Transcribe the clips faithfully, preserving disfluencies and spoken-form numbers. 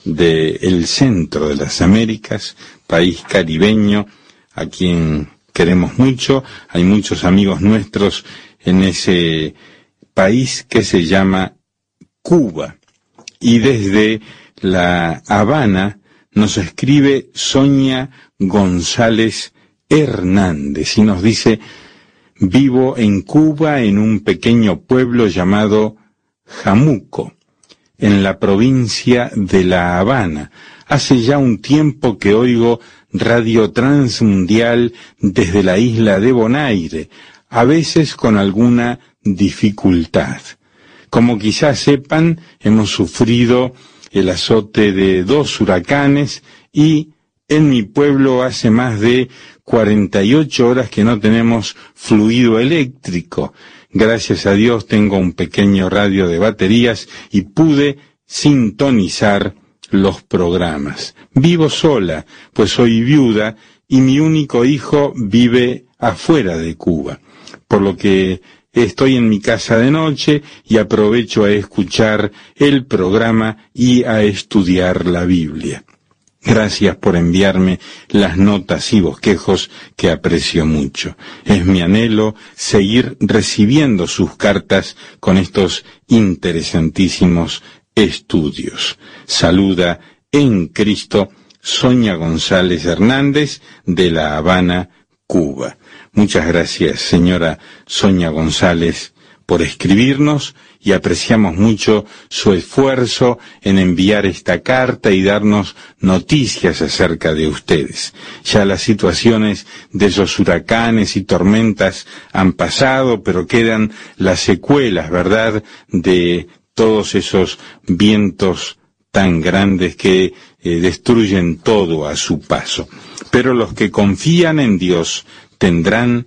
del centro de las Américas, país caribeño, a quien queremos mucho. Hay muchos amigos nuestros en ese país que se llama Cuba. Y desde La Habana nos escribe Sonia González Hernández y nos dice: vivo en Cuba, en un pequeño pueblo llamado Jamuco, en la provincia de La Habana. Hace ya un tiempo que oigo Radio Transmundial desde la isla de Bonaire, a veces con alguna dificultad. Como quizás sepan, hemos sufrido el azote de dos huracanes y en mi pueblo hace más de cuarenta y ocho horas que no tenemos fluido eléctrico. Gracias a Dios tengo un pequeño radio de baterías y pude sintonizar los programas. Vivo sola, pues soy viuda y mi único hijo vive afuera de Cuba, por lo que estoy en mi casa de noche y aprovecho a escuchar el programa y a estudiar la Biblia. Gracias por enviarme las notas y bosquejos que aprecio mucho. Es mi anhelo seguir recibiendo sus cartas con estos interesantísimos estudios. Saluda en Cristo Sonia González Hernández de La Habana, Cuba. Muchas gracias, señora Sonia González, por escribirnos y apreciamos mucho su esfuerzo en enviar esta carta y darnos noticias acerca de ustedes. Ya las situaciones de esos huracanes y tormentas han pasado, pero quedan las secuelas, ¿verdad?, de todos esos vientos tan grandes que eh, destruyen todo a su paso. Pero los que confían en Dios tendrán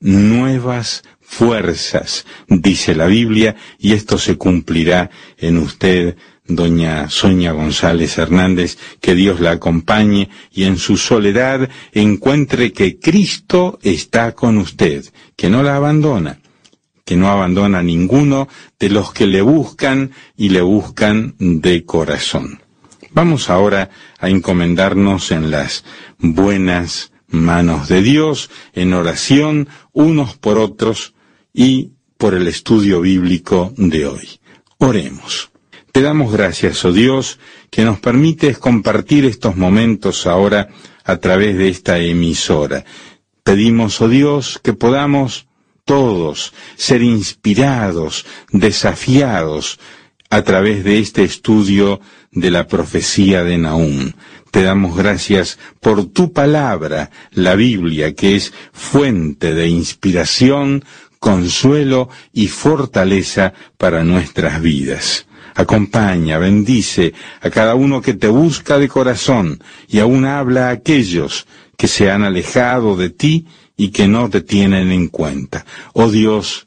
nuevas fuerzas, dice la Biblia, y esto se cumplirá en usted, doña Sonia González Hernández. Que Dios la acompañe y en su soledad encuentre que Cristo está con usted, que no la abandona, que no abandona a ninguno de los que le buscan y le buscan de corazón. Vamos ahora a encomendarnos en las buenas manos de Dios, en oración, unos por otros y por el estudio bíblico de hoy. Oremos. Te damos gracias, oh Dios, que nos permites compartir estos momentos ahora a través de esta emisora. Pedimos, oh Dios, que podamos todos ser inspirados, desafiados a través de este estudio de la profecía de Nahum. Te damos gracias por tu palabra, la Biblia, que es fuente de inspiración, consuelo y fortaleza para nuestras vidas. Acompaña, bendice a cada uno que te busca de corazón y aún habla a aquellos que se han alejado de ti y que no te tienen en cuenta. Oh Dios,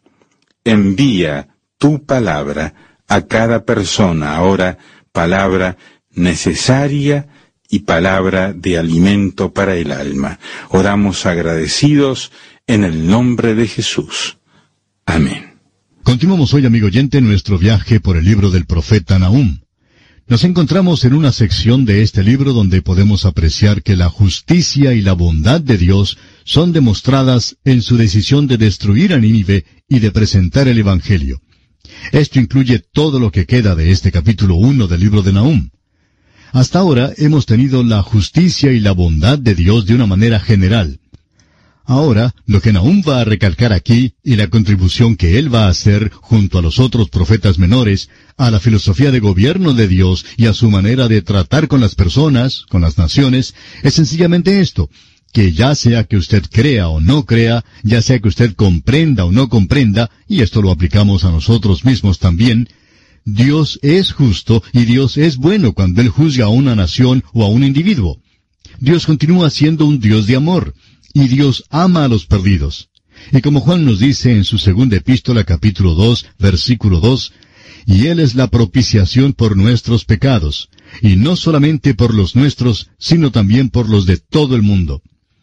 envía tu palabra a cada persona ahora, palabra necesaria y palabra de alimento para el alma. Oramos agradecidos en el nombre de Jesús. Amén. Continuamos hoy, amigo oyente, nuestro viaje por el libro del profeta Nahum. Nos encontramos en una sección de este libro donde podemos apreciar que la justicia y la bondad de Dios son demostradas en su decisión de destruir a Nínive y de presentar el Evangelio. Esto incluye todo lo que queda de este capítulo uno del libro de Nahum. Hasta ahora hemos tenido la justicia y la bondad de Dios de una manera general. Ahora, lo que Nahum va a recalcar aquí, y la contribución que él va a hacer junto a los otros profetas menores, a la filosofía de gobierno de Dios y a su manera de tratar con las personas, con las naciones, es sencillamente esto, que ya sea que usted crea o no crea, ya sea que usted comprenda o no comprenda, y esto lo aplicamos a nosotros mismos también, Dios es justo y Dios es bueno cuando Él juzga a una nación o a un individuo. Dios continúa siendo un Dios de amor. Y Dios ama a los perdidos. Y como Juan nos dice en su segunda epístola, capítulo dos, versículo dos, y Él es la propiciación por nuestros pecados, y no solamente por los nuestros, sino también por los de todo el mundo.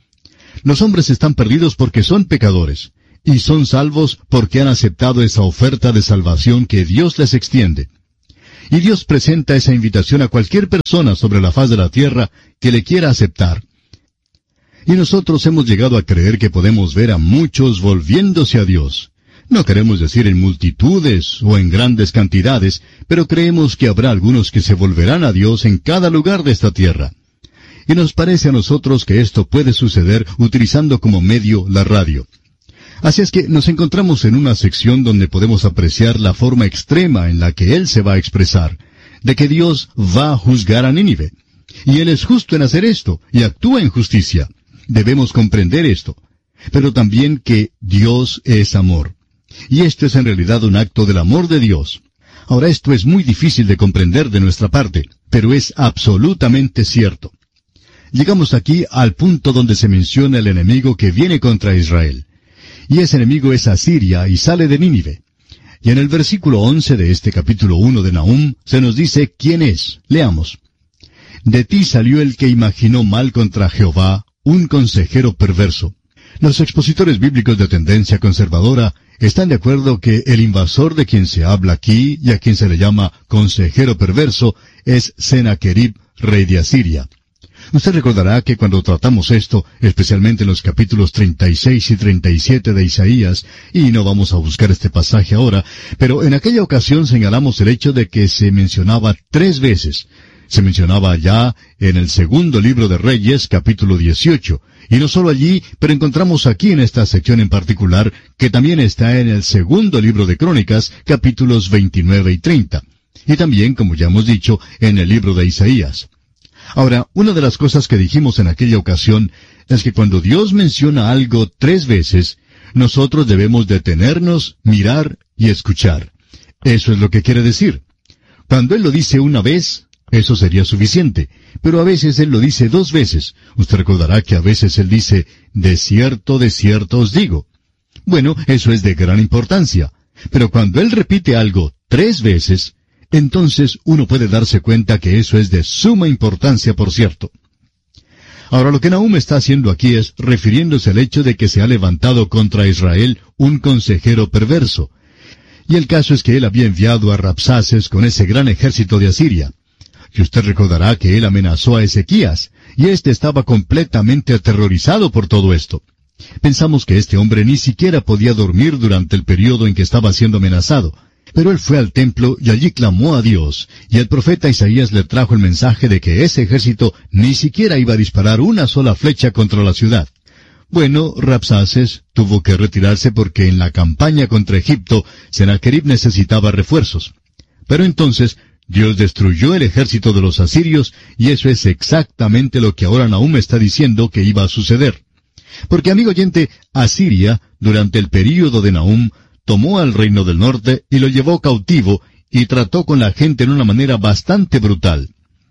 Los hombres están perdidos porque son pecadores, y son salvos porque han aceptado esa oferta de salvación que Dios les extiende. Y Dios presenta esa invitación a cualquier persona sobre la faz de la tierra que le quiera aceptar. Y nosotros hemos llegado a creer que podemos ver a muchos volviéndose a Dios. No queremos decir en multitudes o en grandes cantidades, pero creemos que habrá algunos que se volverán a Dios en cada lugar de esta tierra. Y nos parece a nosotros que esto puede suceder utilizando como medio la radio. Así es que nos encontramos en una sección donde podemos apreciar la forma extrema en la que Él se va a expresar, de que Dios va a juzgar a Nínive. Y Él es justo en hacer esto, y actúa en justicia. Debemos comprender esto. Pero también que Dios es amor. Y esto es en realidad un acto del amor de Dios. Ahora, esto es muy difícil de comprender de nuestra parte, pero es absolutamente cierto. Llegamos aquí al punto donde se menciona el enemigo que viene contra Israel. Y ese enemigo es Asiria y sale de Nínive. Y en el versículo once de este capítulo uno de Nahum se nos dice quién es. Leamos. De ti salió el que imaginó mal contra Jehová, un consejero perverso. Los expositores bíblicos de tendencia conservadora están de acuerdo que el invasor de quien se habla aquí y a quien se le llama consejero perverso es Sennacherib, rey de Asiria. Usted recordará que cuando tratamos esto, especialmente en los capítulos treinta y seis y treinta y siete de Isaías, y no vamos a buscar este pasaje ahora, pero en aquella ocasión señalamos el hecho de que se mencionaba tres veces. Se mencionaba allá en el segundo libro de Reyes, capítulo dieciocho, y no solo allí, pero encontramos aquí en esta sección en particular, que también está en el segundo libro de Crónicas, capítulos veintinueve y treinta, y también, como ya hemos dicho, en el libro de Isaías. Ahora, una de las cosas que dijimos en aquella ocasión es que cuando Dios menciona algo tres veces, nosotros debemos detenernos, mirar y escuchar. Eso es lo que quiere decir. Cuando Él lo dice una vez, eso sería suficiente, pero a veces Él lo dice dos veces. Usted recordará que a veces Él dice, de cierto, de cierto os digo. Bueno, eso es de gran importancia. Pero cuando Él repite algo tres veces, entonces uno puede darse cuenta que eso es de suma importancia, por cierto. Ahora, lo que Nahum está haciendo aquí es refiriéndose al hecho de que se ha levantado contra Israel un consejero perverso. Y el caso es que él había enviado a Rabsaces con ese gran ejército de Asiria. Y usted recordará que él amenazó a Ezequías, y éste estaba completamente aterrorizado por todo esto. Pensamos que este hombre ni siquiera podía dormir durante el periodo en que estaba siendo amenazado. Pero él fue al templo y allí clamó a Dios, y el profeta Isaías le trajo el mensaje de que ese ejército ni siquiera iba a disparar una sola flecha contra la ciudad. Bueno, Rabsaces tuvo que retirarse porque en la campaña contra Egipto, Sennacherib necesitaba refuerzos. Pero entonces, Dios destruyó el ejército de los asirios, y eso es exactamente lo que ahora Nahum está diciendo que iba a suceder. Porque, amigo oyente, Asiria, durante el período de Nahum, tomó al reino del norte y lo llevó cautivo y trató con la gente en una manera bastante brutal.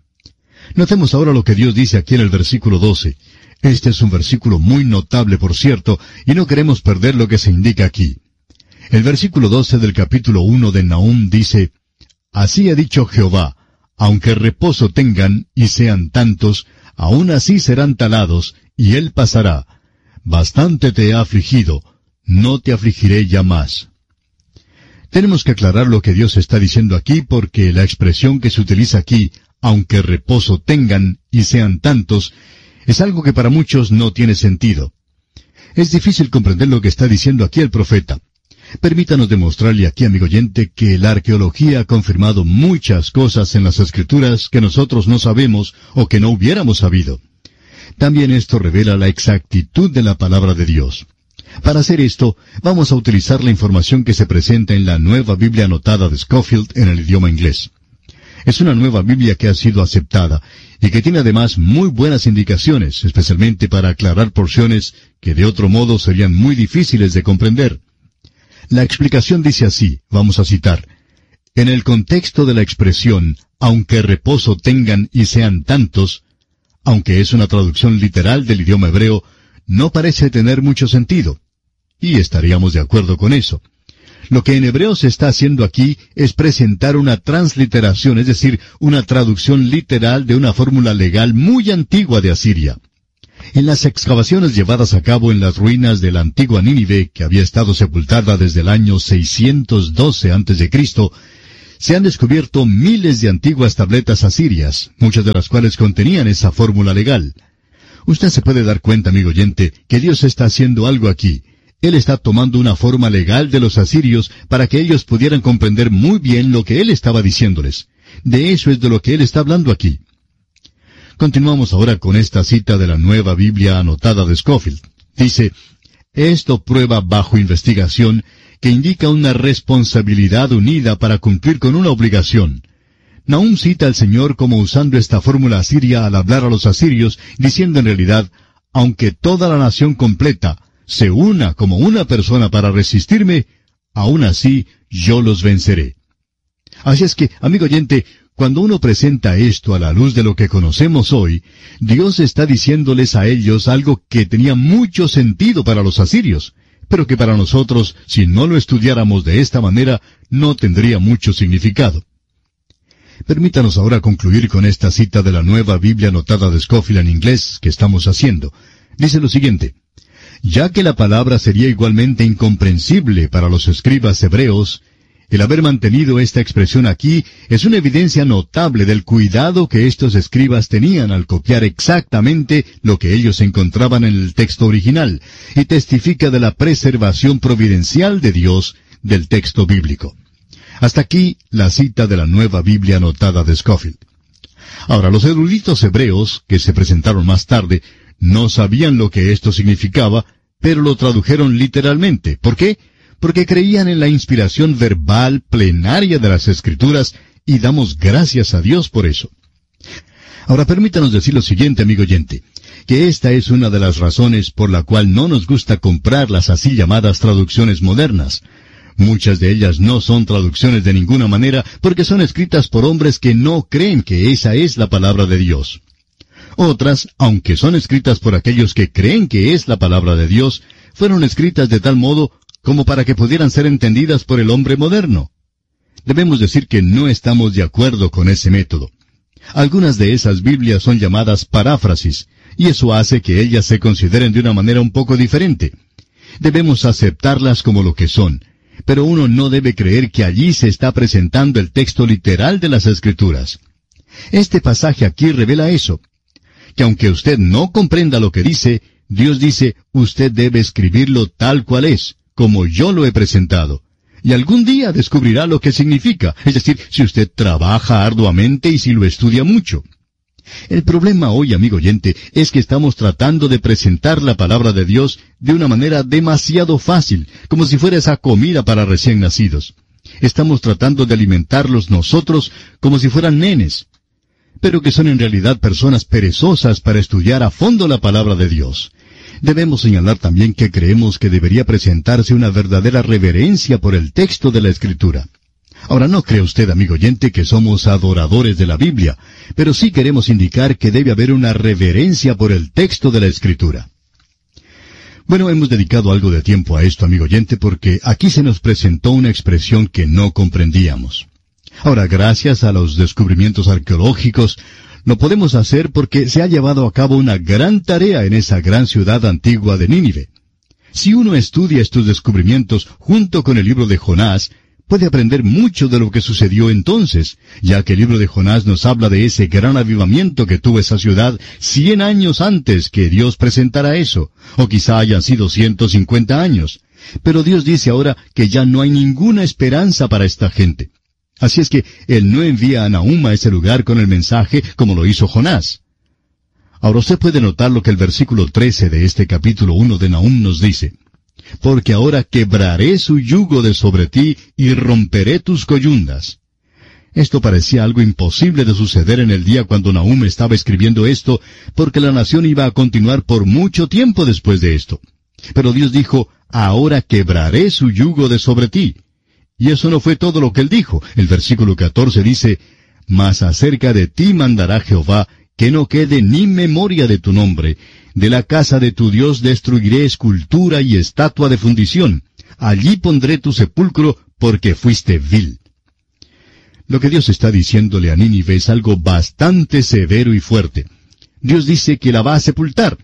Notemos ahora lo que Dios dice aquí en el versículo doce. Este es un versículo muy notable, por cierto, y no queremos perder lo que se indica aquí. El versículo doce del capítulo uno de Nahum dice, Así ha dicho Jehová, aunque reposo tengan y sean tantos, aún así serán talados, y él pasará. Bastante te he afligido, no te afligiré ya más. Tenemos que aclarar lo que Dios está diciendo aquí porque la expresión que se utiliza aquí, aunque reposo tengan y sean tantos, es algo que para muchos no tiene sentido. Es difícil comprender lo que está diciendo aquí el profeta. Permítanos demostrarle aquí, amigo oyente, que la arqueología ha confirmado muchas cosas en las Escrituras que nosotros no sabemos o que no hubiéramos sabido. También esto revela la exactitud de la palabra de Dios. Para hacer esto, vamos a utilizar la información que se presenta en la Nueva Biblia Anotada de Scofield en el idioma inglés. Es una nueva Biblia que ha sido aceptada y que tiene además muy buenas indicaciones, especialmente para aclarar porciones que de otro modo serían muy difíciles de comprender. La explicación dice así, vamos a citar, en el contexto de la expresión, aunque reposo tengan y sean tantos, aunque es una traducción literal del idioma hebreo, no parece tener mucho sentido. Y estaríamos de acuerdo con eso. Lo que en hebreo se está haciendo aquí es presentar una transliteración, es decir, una traducción literal de una fórmula legal muy antigua de Asiria. En las excavaciones llevadas a cabo en las ruinas de la antigua Nínive, que había estado sepultada desde el año seiscientos doce antes de Cristo, Se han descubierto miles de antiguas tabletas asirias, muchas de las cuales contenían esa fórmula legal. Usted se puede dar cuenta, amigo oyente, que Dios está haciendo algo aquí. Él está tomando una forma legal de los asirios para que ellos pudieran comprender muy bien lo que Él estaba diciéndoles. De eso es de lo que Él está hablando aquí. Continuamos ahora con esta cita de la Nueva Biblia anotada de Scofield. Dice, esto prueba bajo investigación que indica una responsabilidad unida para cumplir con una obligación. Nahum cita al Señor como usando esta fórmula asiria al hablar a los asirios, diciendo en realidad, aunque toda la nación completa se una como una persona para resistirme, aún así yo los venceré. Así es que, amigo oyente, cuando uno presenta esto a la luz de lo que conocemos hoy, Dios está diciéndoles a ellos algo que tenía mucho sentido para los asirios, pero que para nosotros, si no lo estudiáramos de esta manera, no tendría mucho significado. Permítanos ahora concluir con esta cita de la Nueva Biblia anotada de Scofield en inglés que estamos haciendo. Dice lo siguiente, ya que la palabra sería igualmente incomprensible para los escribas hebreos, el haber mantenido esta expresión aquí es una evidencia notable del cuidado que estos escribas tenían al copiar exactamente lo que ellos encontraban en el texto original, y testifica de la preservación providencial de Dios del texto bíblico. Hasta aquí la cita de la Nueva Biblia anotada de Scofield. Ahora, los eruditos hebreos, que se presentaron más tarde, no sabían lo que esto significaba, pero lo tradujeron literalmente. ¿Por qué? Porque creían en la inspiración verbal plenaria de las Escrituras, y damos gracias a Dios por eso. Ahora permítanos decir lo siguiente, amigo oyente, que esta es una de las razones por la cual no nos gusta comprar las así llamadas traducciones modernas. Muchas de ellas no son traducciones de ninguna manera, porque son escritas por hombres que no creen que esa es la palabra de Dios. Otras, aunque son escritas por aquellos que creen que es la palabra de Dios, fueron escritas de tal modo como para que pudieran ser entendidas por el hombre moderno. Debemos decir que no estamos de acuerdo con ese método. Algunas de esas Biblias son llamadas paráfrasis, y eso hace que ellas se consideren de una manera un poco diferente. Debemos aceptarlas como lo que son, pero uno no debe creer que allí se está presentando el texto literal de las Escrituras. Este pasaje aquí revela eso, que aunque usted no comprenda lo que dice, Dios dice, usted debe escribirlo tal cual es, como yo lo he presentado. Y algún día descubrirá lo que significa, es decir, si usted trabaja arduamente y si lo estudia mucho. El problema hoy, amigo oyente, es que estamos tratando de presentar la palabra de Dios de una manera demasiado fácil, como si fuera esa comida para recién nacidos. Estamos tratando de alimentarlos nosotros como si fueran nenes, pero que son en realidad personas perezosas para estudiar a fondo la palabra de Dios. Debemos señalar también que creemos que debería presentarse una verdadera reverencia por el texto de la Escritura. Ahora, no cree usted, amigo oyente, que somos adoradores de la Biblia, pero sí queremos indicar que debe haber una reverencia por el texto de la Escritura. Bueno, hemos dedicado algo de tiempo a esto, amigo oyente, porque aquí se nos presentó una expresión que no comprendíamos. Ahora, gracias a los descubrimientos arqueológicos, lo podemos hacer porque se ha llevado a cabo una gran tarea en esa gran ciudad antigua de Nínive. Si uno estudia estos descubrimientos junto con el libro de Jonás, puede aprender mucho de lo que sucedió entonces, ya que el libro de Jonás nos habla de ese gran avivamiento que tuvo esa ciudad cien años antes que Dios presentara eso, o quizá hayan sido ciento cincuenta años. Pero Dios dice ahora que ya no hay ninguna esperanza para esta gente. Así es que Él no envía a Nahum a ese lugar con el mensaje como lo hizo Jonás. Ahora usted puede notar lo que el versículo trece de este capítulo uno de Nahum nos dice. Porque ahora quebraré su yugo de sobre ti y romperé tus coyundas. Esto parecía algo imposible de suceder en el día cuando Nahum estaba escribiendo esto, porque la nación iba a continuar por mucho tiempo después de esto. Pero Dios dijo, ahora quebraré su yugo de sobre ti. Y eso no fue todo lo que él dijo. El versículo catorce dice, mas acerca de ti mandará Jehová, que no quede ni memoria de tu nombre. De la casa de tu Dios destruiré escultura y estatua de fundición. Allí pondré tu sepulcro, porque fuiste vil. Lo que Dios está diciéndole a Nínive es algo bastante severo y fuerte. Dios dice que la va a sepultar.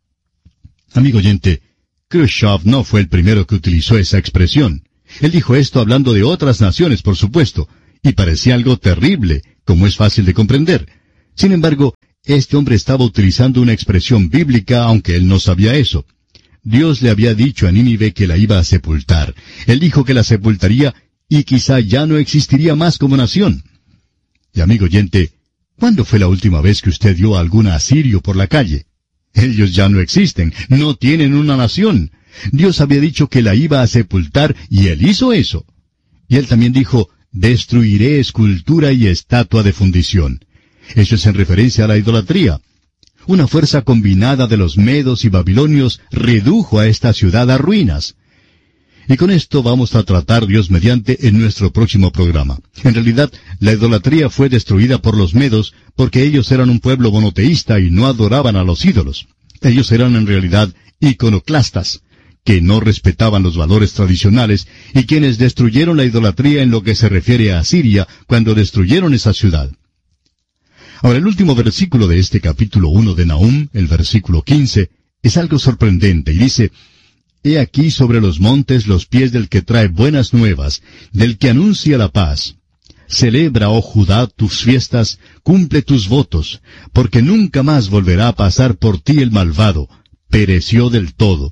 Amigo oyente, Khrushchev no fue el primero que utilizó esa expresión. Él dijo esto hablando de otras naciones, por supuesto, y parecía algo terrible, como es fácil de comprender. Sin embargo, este hombre estaba utilizando una expresión bíblica, aunque él no sabía eso. Dios le había dicho a Nínive que la iba a sepultar. Él dijo que la sepultaría y quizá ya no existiría más como nación. Y amigo oyente, ¿cuándo fue la última vez que usted vio a algún asirio por la calle? Ellos ya no existen, no tienen una nación. Dios había dicho que la iba a sepultar y Él hizo eso. Y Él también dijo, destruiré escultura y estatua de fundición. Eso es en referencia a la idolatría. Una fuerza combinada de los medos y babilonios redujo a esta ciudad a ruinas. Y con esto vamos a tratar Dios mediante en nuestro próximo programa. En realidad, la idolatría fue destruida por los medos porque ellos eran un pueblo monoteísta y no adoraban a los ídolos. Ellos eran en realidad iconoclastas, que no respetaban los valores tradicionales y quienes destruyeron la idolatría en lo que se refiere a Asiria cuando destruyeron esa ciudad. Ahora, el último versículo de este capítulo uno de Nahum, el versículo quince, es algo sorprendente y dice, He aquí sobre los montes los pies del que trae buenas nuevas, del que anuncia la paz. Celebra, oh Judá, tus fiestas, cumple tus votos, porque nunca más volverá a pasar por ti el malvado, pereció del todo.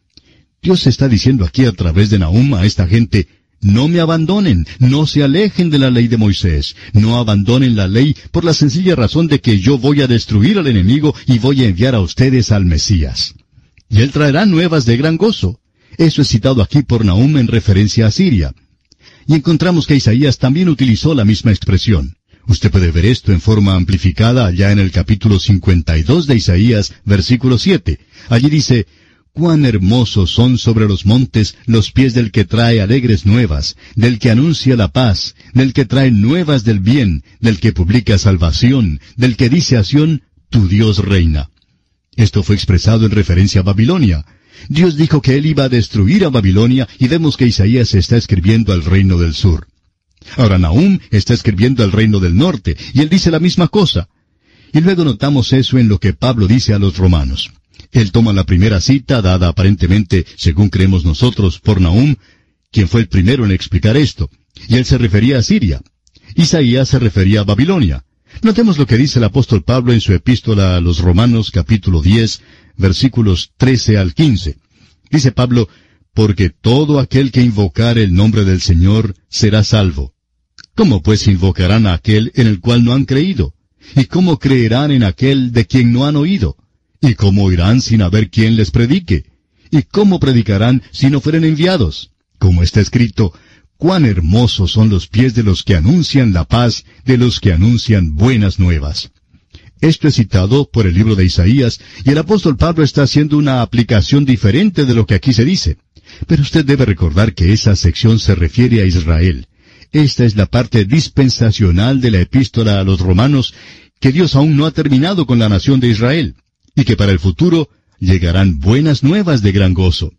Dios está diciendo aquí a través de Nahum a esta gente, no me abandonen, no se alejen de la ley de Moisés, no abandonen la ley por la sencilla razón de que yo voy a destruir al enemigo y voy a enviar a ustedes al Mesías. Y él traerá nuevas de gran gozo. Eso es citado aquí por Nahum en referencia a Siria. Y encontramos que Isaías también utilizó la misma expresión. Usted puede ver esto en forma amplificada allá en el capítulo cincuenta y dos de Isaías, versículo siete. Allí dice, Cuán hermosos son sobre los montes los pies del que trae alegres nuevas, del que anuncia la paz, del que trae nuevas del bien, del que publica salvación, del que dice a Sión, tu Dios reina. Esto fue expresado en referencia a Babilonia. Dios dijo que Él iba a destruir a Babilonia y vemos que Isaías está escribiendo al reino del sur. Ahora Nahum está escribiendo al reino del norte y él dice la misma cosa. Y luego notamos eso en lo que Pablo dice a los romanos. Él toma la primera cita, dada aparentemente, según creemos nosotros, por Nahum, quien fue el primero en explicar esto, y él se refería a Siria. Isaías se refería a Babilonia. Notemos lo que dice el apóstol Pablo en su epístola a los Romanos, capítulo diez, versículos trece al quince. Dice Pablo, porque todo aquel que invocare el nombre del Señor será salvo. ¿Cómo pues invocarán a aquel en el cual no han creído? ¿Y cómo creerán en aquel de quien no han oído? ¿Y cómo oirán sin haber quien les predique? ¿Y cómo predicarán si no fueren enviados? Como está escrito, cuán hermosos son los pies de los que anuncian la paz, de los que anuncian buenas nuevas. Esto es citado por el libro de Isaías, y el apóstol Pablo está haciendo una aplicación diferente de lo que aquí se dice. Pero usted debe recordar que esa sección se refiere a Israel. Esta es la parte dispensacional de la epístola a los romanos, que Dios aún no ha terminado con la nación de Israel, y que para el futuro llegarán buenas nuevas de gran gozo.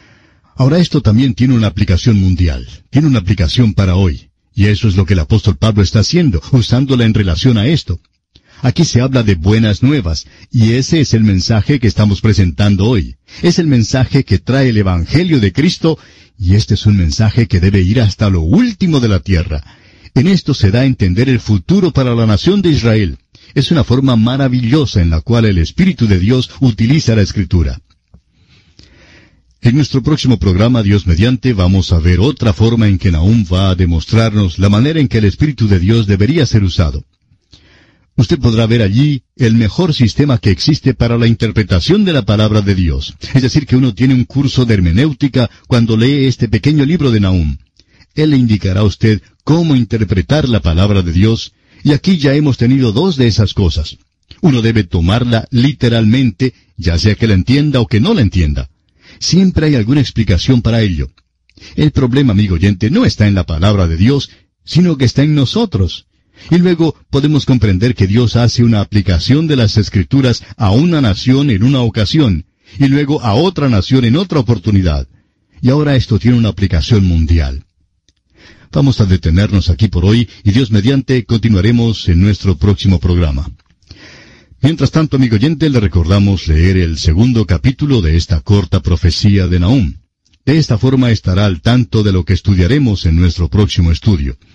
Ahora esto también tiene una aplicación mundial, tiene una aplicación para hoy, y eso es lo que el apóstol Pablo está haciendo, usándola en relación a esto. Aquí se habla de buenas nuevas, y ese es el mensaje que estamos presentando hoy. Es el mensaje que trae el Evangelio de Cristo, y este es un mensaje que debe ir hasta lo último de la tierra. En esto se da a entender el futuro para la nación de Israel. Es una forma maravillosa en la cual el Espíritu de Dios utiliza la Escritura. En nuestro próximo programa, Dios mediante, vamos a ver otra forma en que Nahum va a demostrarnos la manera en que el Espíritu de Dios debería ser usado. Usted podrá ver allí el mejor sistema que existe para la interpretación de la palabra de Dios. Es decir, que uno tiene un curso de hermenéutica cuando lee este pequeño libro de Nahum. Él le indicará a usted cómo interpretar la palabra de Dios, y aquí ya hemos tenido dos de esas cosas. Uno debe tomarla literalmente, ya sea que la entienda o que no la entienda. Siempre hay alguna explicación para ello. El problema, amigo oyente, no está en la palabra de Dios, sino que está en nosotros. Y luego podemos comprender que Dios hace una aplicación de las Escrituras a una nación en una ocasión, y luego a otra nación en otra oportunidad. Y ahora esto tiene una aplicación mundial. Vamos a detenernos aquí por hoy, y Dios mediante continuaremos en nuestro próximo programa. Mientras tanto, amigo oyente, le recordamos leer el segundo capítulo de esta corta profecía de Nahum. De esta forma estará al tanto de lo que estudiaremos en nuestro próximo estudio.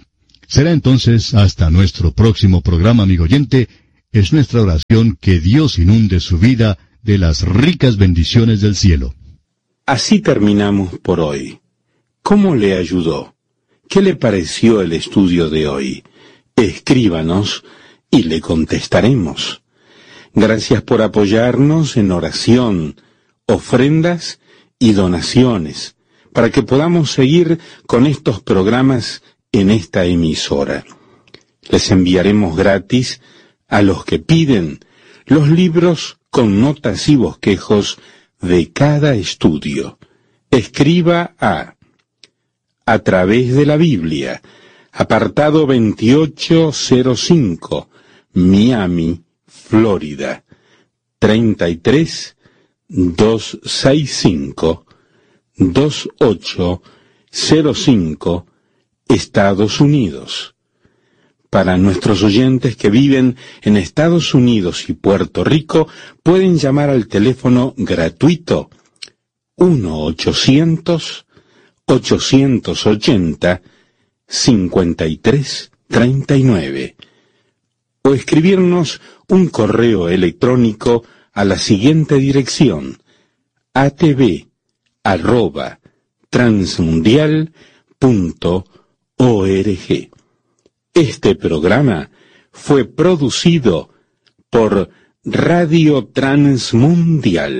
Será entonces hasta nuestro próximo programa, amigo oyente. Es nuestra oración que Dios inunde su vida de las ricas bendiciones del cielo. Así terminamos por hoy. ¿Cómo le ayudó? ¿Qué le pareció el estudio de hoy? Escríbanos y le contestaremos. Gracias por apoyarnos en oración, ofrendas y donaciones, para que podamos seguir con estos programas en esta emisora. Les enviaremos gratis a los que piden los libros con notas y bosquejos de cada estudio. Escriba a A través de la Biblia, apartado veintiocho cero cinco, Miami, Florida, treinta y tres mil doscientos sesenta y cinco, veintiocho cero cinco, Estados Unidos. Para nuestros oyentes que viven en Estados Unidos y Puerto Rico, pueden llamar al teléfono gratuito uno ochocientos, ochocientos ochenta, cincuenta y tres treinta y nueve o escribirnos un correo electrónico a la siguiente dirección: atv arroba transmundial punto org. Este programa fue producido por Radio Transmundial.